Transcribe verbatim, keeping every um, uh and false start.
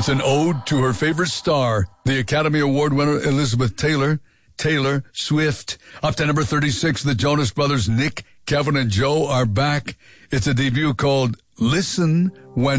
It's an ode to her favorite star, the Academy Award winner Elizabeth Taylor, Taylor Swift. Up to number thirty-six, the Jonas Brothers, Nick, Kevin, and Joe are back. It's a debut called Listen When